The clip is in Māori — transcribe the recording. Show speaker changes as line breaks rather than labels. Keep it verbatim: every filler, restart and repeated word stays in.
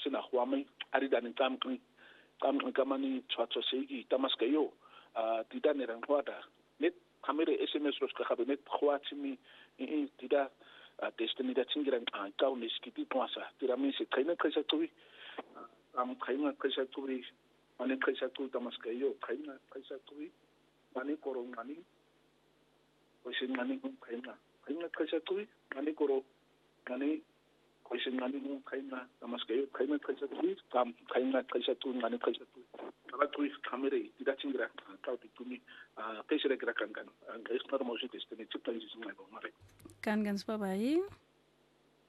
sina huamai ari dani tamkni tamkni kamani chwacho seigi tamaskayo tida nerang huada net kamere S M S ros ka net huatimi i tida destiny da tingiran kau neskiti puasa tira mi se kaina kaisa tuwi am kaina kaisa tuwi mane kaisa tu tamaskayo kaina kaisa tuwi mane korong mane koisin mane kaina kaina kaisa tuwi mane koro mane koisin mane kaina tamaskayo kaina kaisa tuwi kam kaina kaisa tuwi mane kaisa tuwi kala tuwi kamere tida tingiran kau titumi pesere gerakan kan ngai snar mo destiny chipta isi ngai bo mare
kan gan spabai